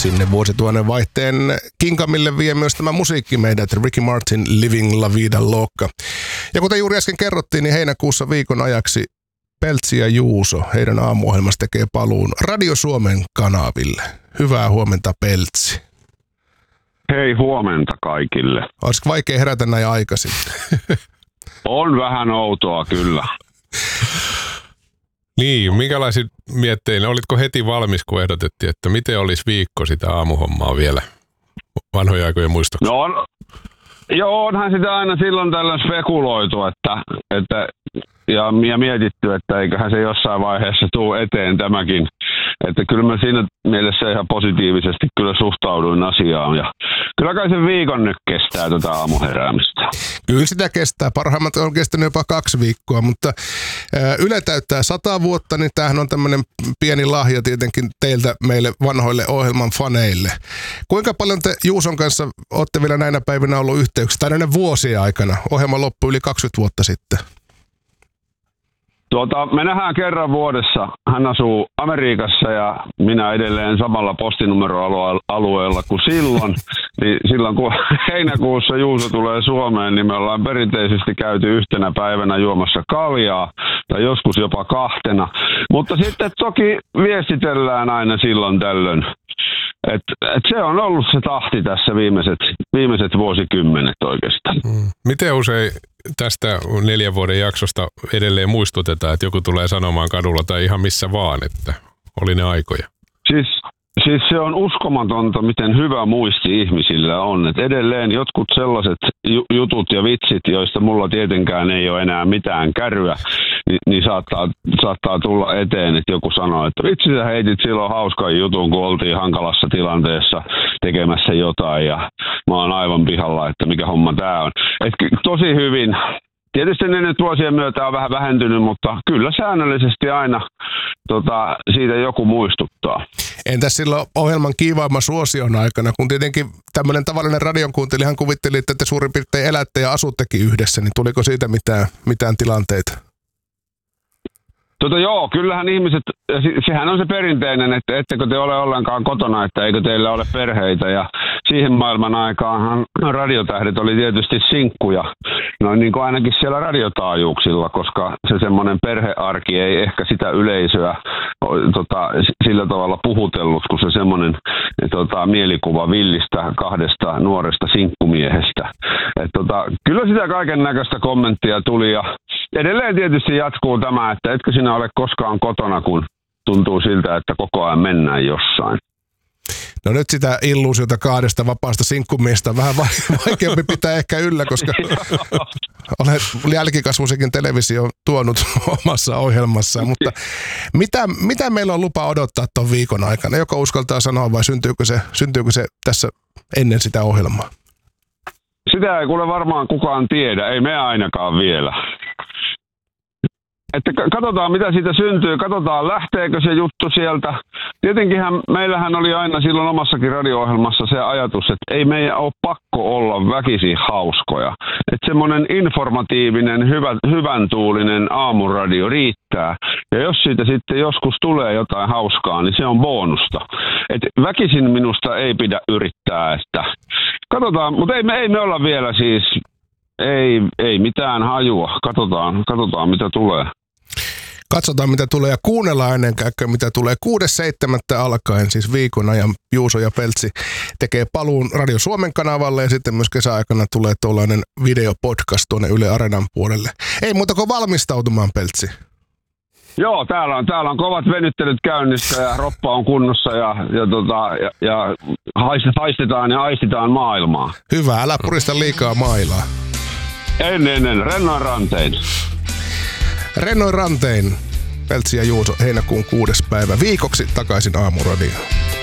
Sinne vuosituhannen vaihteen kinkamille vie myös tämä musiikki meidät, Ricky Martin, Living La Vida Loca. Ja kuten juuri äsken kerrottiin, niin heinäkuussa viikon ajaksi Peltsi ja Juuso, heidän aamuohjelmassa tekee paluun Radio Suomen kanaville. Hyvää huomenta, Peltsi. Hei, huomenta kaikille. Olisiko vaikea herätä näin aikaisin? On vähän outoa, kyllä. Niin, minkälaisin miettein, olitko heti valmis, kun ehdotettiin, että miten olisi viikko sitä aamuhommaa vielä vanhoja aikojen muistoksia? No joo, onhan sitä aina silloin tällöin spekuloitu, ja mietitty, että eiköhän se jossain vaiheessa tule eteen tämäkin. Että kyllä mä siinä mielessä ihan positiivisesti kyllä suhtauduin asiaan. Ja kyllä kai se viikon nyt kestää tätä aamuheräämistä. Kyllä sitä kestää. Parhaimmat on kestänyt jopa 2 viikkoa, mutta Yle täyttää 100 vuotta, niin tämähän on tämmöinen pieni lahja tietenkin teiltä meille vanhoille ohjelman faneille. Kuinka paljon te Juuson kanssa olette vielä näinä päivinä ollut yhteyksissä, tai näinä vuosien aikana? Ohjelma loppui yli 20 vuotta sitten. Me nähdään kerran vuodessa. Hän asuu Amerikassa ja minä edelleen samalla postinumeroalueella kuin silloin. Niin silloin kun heinäkuussa Juuso tulee Suomeen, niin me ollaan perinteisesti käyty yhtenä päivänä juomassa kaljaa tai joskus jopa 2. Mutta sitten toki viestitellään aina silloin tällöin. Et se on ollut se tahti tässä viimeiset vuosikymmenet oikeastaan. Miten usein tästä 4 vuoden jaksosta edelleen muistutetaan, että joku tulee sanomaan kadulla tai ihan missä vaan, että oli ne aikoja? Siis se on uskomatonta, miten hyvä muisti ihmisillä on. Et edelleen jotkut sellaiset jutut ja vitsit, joista mulla tietenkään ei ole enää mitään kärryä, niin saattaa tulla eteen, että joku sanoo, että vitsi sä heitit silloin hauskan jutun, kun oltiin hankalassa tilanteessa tekemässä jotain ja mä oon aivan pihalla, että mikä homma tää on. Et tosi hyvin. Tietysti ne nyt vuosien myötä on vähän vähentynyt, mutta kyllä säännöllisesti aina siitä joku muistuttaa. Entäs silloin ohjelman kiivaimman suosion aikana, kun tietenkin tämmöinen tavallinen radionkuuntelijahan kuvitteli, että te suurin piirtein elätte ja asuttekin yhdessä, niin tuliko siitä mitään tilanteita? Joo, kyllähän ihmiset, sehän on se perinteinen, että ettekö te ole ollenkaan kotona, että eikö teillä ole perheitä. Ja siihen maailman aikaanhan radiotähdet oli tietysti sinkkuja, noin niin kuin ainakin siellä radiotaajuuksilla, koska se semmoinen perhearki ei ehkä sitä yleisöä sillä tavalla puhutellut, kun se semmoinen mielikuva villistä 2 nuoresta sinkkumiehestä. Kyllä sitä kaiken näköistä kommenttia tuli ja edelleen tietysti jatkuu tämä, että etkö sinä ole koskaan kotona, kun tuntuu siltä, että koko ajan mennään jossain. No nyt sitä illuusiota 2 vapaasta sinkkumiestä on vähän vaikeampi pitää ehkä yllä, koska olet jälkikasvuisikin televisio tuonut omassa ohjelmassaan. Mutta mitä meillä on lupa odottaa tuon viikon aikana? Joko uskaltaa sanoa vai syntyykö se tässä ennen sitä ohjelmaa? Sitä ei kuule varmaan kukaan tiedä, ei me ainakaan vielä. Että katsotaan mitä siitä syntyy, katsotaan lähteekö se juttu sieltä. Tietenkinhän meillähän oli aina silloin omassakin radio-ohjelmassa se ajatus, että ei meidän ole pakko olla väkisin hauskoja. Että semmoinen informatiivinen, hyvän tuulinen aamuradio riittää. Ja jos siitä sitten joskus tulee jotain hauskaa, niin se on bonusta. Että väkisin minusta ei pidä yrittää, että katsotaan, mutta ei me olla vielä siis, ei mitään hajua. Katsotaan mitä tulee. Katsotaan mitä tulee ja kuunnellaan ennen kaikkea mitä tulee. 6.7. alkaen siis viikon ajan Juuso ja Peltsi tekee paluun Radio Suomen kanavalle ja sitten myös kesäaikana tulee tuollainen videopodcast tuonne Yle Areenan puolelle. Ei muuta kuin valmistautumaan, Peltsi. Joo, täällä on kovat venyttelyt käynnissä ja roppa on kunnossa ja haistetaan ja aistitaan maailmaa. Hyvä, älä purista liikaa mailaa. Ennen, rennoin rantein. Rennoin rantein, Peltsi ja Juuso, heinäkuun 6. päivä viikoksi takaisin Aamuradioon.